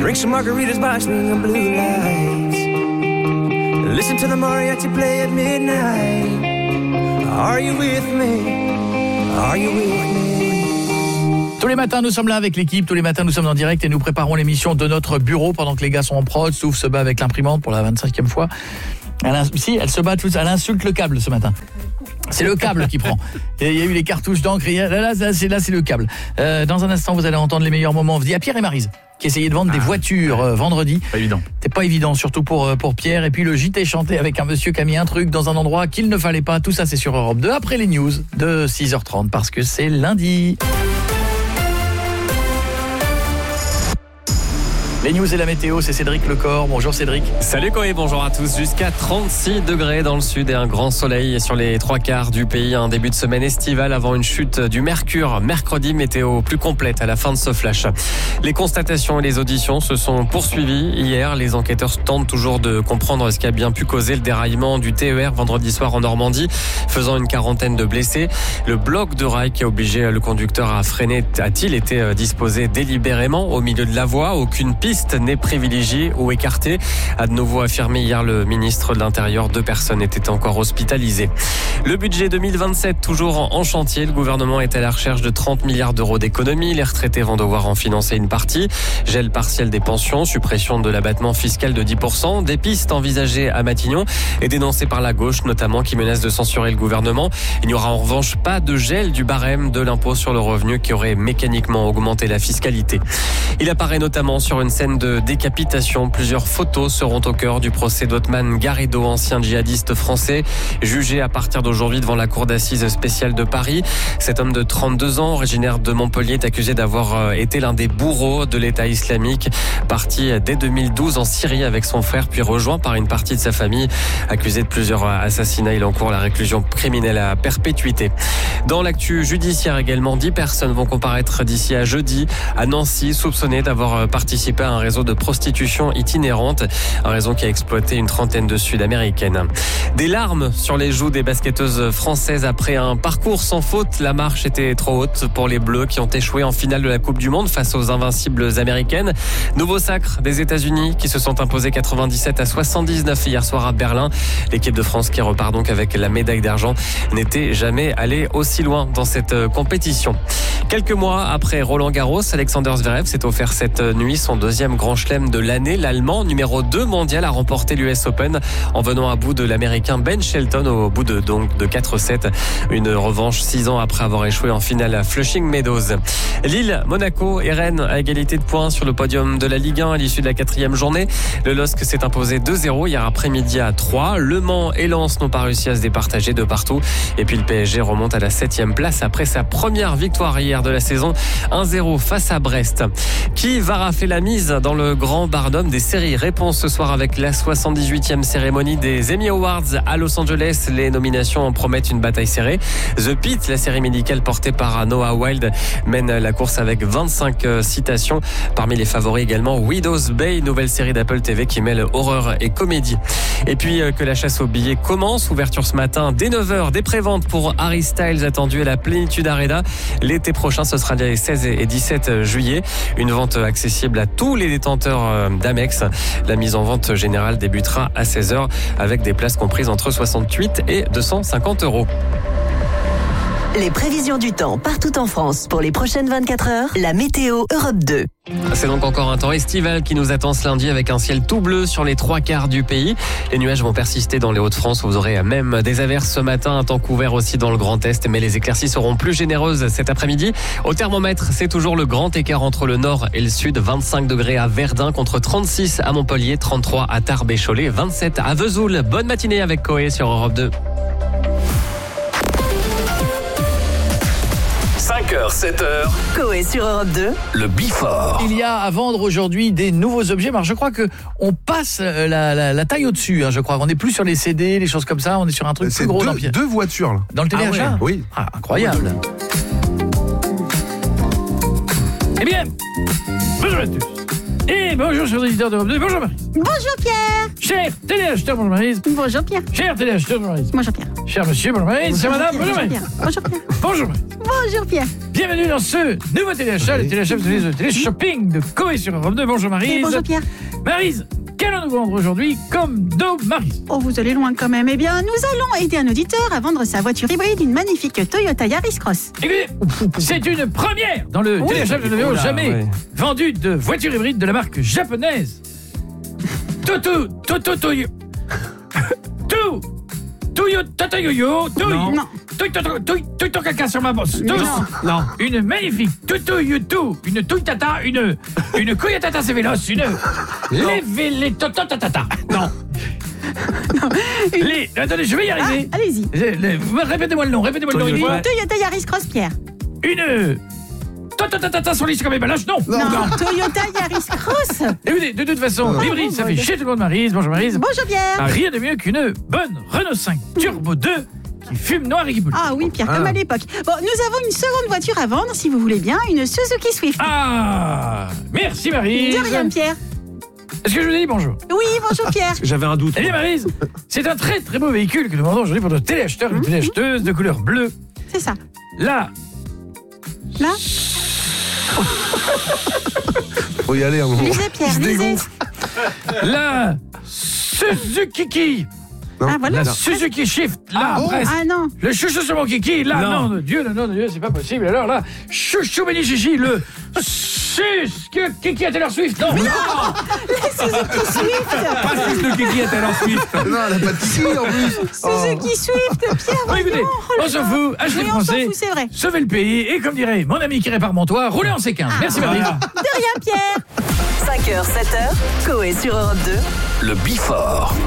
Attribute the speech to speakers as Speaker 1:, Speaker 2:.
Speaker 1: Drink some margaritas by swinging blue lights. Listen to the mariachi play at midnight. Are you with me? Are you with me?
Speaker 2: Tous les matins, nous sommes là avec l'équipe. Tous les matins, nous sommes en direct et nous préparons l'émission de notre bureau pendant que les gars sont en prod. Souf se bat avec l'imprimante pour la 25e fois. Elle se bat elle insulte le câble ce matin. C'est le câble qui prend. Il y a eu les cartouches d'encre. Là, c'est le câble. Dans un instant, vous allez entendre les meilleurs moments. Il y a Pierre et Maryse qui essayaient de vendre des voitures vendredi.
Speaker 3: Pas évident.
Speaker 2: C'est pas évident, surtout pour Pierre. Et puis le JT chanté avec un monsieur qui a mis un truc dans un endroit qu'il ne fallait pas. Tout ça, c'est sur Europe 2 après les news de 6h30 parce que c'est lundi. Les news et la météo, c'est Cédric Lecor. Bonjour Cédric.
Speaker 4: Salut Koé, bonjour à tous. Jusqu'à 36 degrés dans le sud et un grand soleil sur les 3/4 du pays. Un début de semaine estivale avant une chute du mercure. Mercredi, météo plus complète à la fin de ce flash. Les constatations et les auditions se sont poursuivies hier. Les enquêteurs tentent toujours de comprendre ce qui a bien pu causer le déraillement du TER vendredi soir en Normandie, faisant une quarantaine de blessés. Le bloc de rail qui a obligé le conducteur à freiner a-t-il été disposé délibérément au milieu de la voie? Aucune piste n'est privilégiée ou écartée, a de nouveau affirmé hier le ministre de l'Intérieur. 2 personnes étaient encore hospitalisées. Le budget 2027 toujours en chantier. Le gouvernement est à la recherche de 30 milliards d'euros d'économies. Les retraités vont devoir en financer une partie. Gel partiel des pensions, suppression de l'abattement fiscal de 10%, des pistes envisagées à Matignon et dénoncées par la gauche notamment qui menace de censurer le gouvernement. Il n'y aura en revanche pas de gel du barème de l'impôt sur le revenu qui aurait mécaniquement augmenté la fiscalité. Il apparaît notamment sur une scène de décapitation. Plusieurs photos seront au cœur du procès d'Othman Garrido, ancien djihadiste français, jugé à partir d'aujourd'hui devant la cour d'assises spéciale de Paris. Cet homme de 32 ans, originaire de Montpellier, est accusé d'avoir été l'un des bourreaux de l'État islamique, parti dès 2012 en Syrie avec son frère, puis rejoint par une partie de sa famille. Accusé de plusieurs assassinats, il encourt la réclusion criminelle à perpétuité. Dans l'actu judiciaire également, 10 personnes vont comparaître d'ici à jeudi à Nancy, soupçonnées d'avoir participé à un réseau de prostitution itinérante, un réseau qui a exploité une trentaine de Sud-Américaines. Des larmes sur les joues des basketteuses françaises après un parcours sans faute. La marche était trop haute pour les Bleus qui ont échoué en finale de la Coupe du Monde face aux invincibles américaines. Nouveau sacre des États-Unis qui se sont imposés 97-79 hier soir à Berlin. L'équipe de France qui repart donc avec la médaille d'argent n'était jamais allée aussi loin dans cette compétition. Quelques mois après Roland-Garros, Alexander Zverev s'est offert cette nuit son deuxième grand chelem de l'année. L'Allemand, numéro 2 mondial, a remporté l'US Open en venant à bout de l'Américain Ben Shelton au bout de 4-7. Une revanche 6 ans après avoir échoué en finale à Flushing Meadows. Lille, Monaco et Rennes à égalité de points sur le podium de la Ligue 1 à l'issue de la 4e journée. Le LOSC s'est imposé 2-0 hier après-midi à 3. Le Mans et Lens n'ont pas réussi à se départager de partout. Et puis le PSG remonte à la 7e place après sa première victoire hier de la saison, 1-0 face à Brest. Qui va rafler la mise dans le grand barnum des séries? Réponse ce soir avec la 78e cérémonie des Emmy Awards à Los Angeles. Les nominations promettent une bataille serrée. The Pitt, la série médicale portée par Noah Wilde, mène la course avec 25 citations. Parmi les favoris également Widow's Bay, nouvelle série d'Apple TV qui mêle horreur et comédie. Et puis que la chasse aux billets commence. Ouverture ce matin dès 9h, des préventes pour Harry Styles attendu à la Plénitude Arena. L'été prochain, ce sera les 16 et 17 juillet. Une vente accessible à tous les détenteurs d'Amex. La mise en vente générale débutera à 16h avec des places comprises entre 68 et 250 €.
Speaker 5: Les prévisions du temps partout en France pour les prochaines 24 heures. La météo Europe 2.
Speaker 4: C'est donc encore un temps estival qui nous attend ce lundi avec un ciel tout bleu sur les 3/4 du pays. Les nuages vont persister dans les Hauts-de-France. Vous aurez même des averses ce matin, un temps couvert aussi dans le Grand Est. Mais les éclaircies seront plus généreuses cet après-midi. Au thermomètre, c'est toujours le grand écart entre le nord et le sud. 25 degrés à Verdun contre 36 à Montpellier, 33 à Tarbes et Cholet, 27 à Vesoul. Bonne matinée avec Koé sur Europe 2.
Speaker 3: 5h, 7h.
Speaker 5: Koé sur Europe 2.
Speaker 3: Le Before.
Speaker 2: Il y a à vendre aujourd'hui des nouveaux objets. Alors je crois que on passe la taille au-dessus. Je crois qu'on n'est plus sur les CD, les choses comme ça. On est sur un truc plus gros.
Speaker 6: C'est deux voitures là.
Speaker 2: Dans le téléachat.
Speaker 6: Ah ouais, oui.
Speaker 2: Ah, incroyable. Eh bien, bonjour à tous. Et bonjour chers auditeurs d'Europe 2. Bonjour Marie.
Speaker 7: Bonjour Pierre.
Speaker 2: Cher téléacheteur, bonjour Marie.
Speaker 7: Bonjour Pierre.
Speaker 2: Cher téléacheteur, bonjour Marie.
Speaker 7: Bonjour Pierre.
Speaker 2: Cher monsieur, bonjour Maryse, cher madame, bonjour Maryse.
Speaker 6: Bonjour Pierre.
Speaker 2: Bonjour Maryse.
Speaker 6: Bonjour Pierre.
Speaker 2: Bienvenue dans ce nouveau téléachat, le téléachat de télé-shopping de Coé sur Europe 2. Bonjour Maryse.
Speaker 6: Et bonjour Pierre.
Speaker 2: Maryse, qu'allons-nous vendre aujourd'hui comme dos Maryse?
Speaker 6: Oh, vous allez loin quand même. Eh bien, nous allons aider un auditeur à vendre sa voiture hybride, une magnifique Toyota Yaris Cross.
Speaker 2: Écoutez, c'est une première dans le téléachat de vidéo jamais vendu de voiture hybride de la marque japonaise Toyota caca sur ma bosse.
Speaker 6: Non.
Speaker 2: Une magnifique une Toyota, une Koyatata c'est véloce, une les Tototatata. Non. Attendez, je vais y arriver.
Speaker 6: Allez-y.
Speaker 2: Répétez-moi le nom,
Speaker 6: Une Toyota Yaris Cross, Pierre.
Speaker 2: Une Tototatata sur liste comme emballage, non.
Speaker 6: Toyota Yaris Cross.
Speaker 2: Écoutez, de toute façon, hybride, ça fait chier tout le monde, Maryse. Bonjour Maryse.
Speaker 6: Bonjour Pierre.
Speaker 2: Rien de mieux qu'une bonne Renault 5 Turbo 2 qui fume noir et qui pollue.
Speaker 6: Ah oui Pierre, comme à l'époque. Bon, nous avons une seconde voiture à vendre, si vous voulez bien, une Suzuki Swift.
Speaker 2: Ah, merci Maryse.
Speaker 6: De rien Pierre.
Speaker 2: Est-ce que je vous ai dit bonjour?
Speaker 6: Oui, bonjour Pierre.
Speaker 7: J'avais un doute.
Speaker 2: Eh bien Maryse, c'est un très très beau véhicule que nous vendons aujourd'hui pour nos téléacheteurs et nos téléacheteuses de couleur bleue.
Speaker 6: C'est ça.
Speaker 2: Là,
Speaker 7: Faut y aller un moment.
Speaker 6: Lisez Pierre, lisez.
Speaker 2: la Suzuki.
Speaker 6: Ah voilà.
Speaker 2: La Suzuki Shift, là, presque.
Speaker 6: Ah non.
Speaker 2: Le chouchou sur mon kiki, là, non, de Dieu, c'est pas possible. Alors là, chouchou béni chichi, le Kiki à Taylor Swift, non.
Speaker 6: Suzuki Swift.
Speaker 2: Pas le Kiki à Taylor Swift.
Speaker 7: Non, elle a pas de ici en plus.
Speaker 6: Suzuki Swift, Pierre.
Speaker 2: Oh, écoutez, on s'en fout, achetez
Speaker 6: Oui, on s'en
Speaker 2: français,
Speaker 6: fout, c'est vrai.
Speaker 2: sauvez le pays, et comme dirait mon ami qui répare mon toit, roulez en C15. Merci Marie.
Speaker 6: De rien Pierre.
Speaker 5: 5h, 7h, Coé sur Europe 2.
Speaker 3: Le Bifort.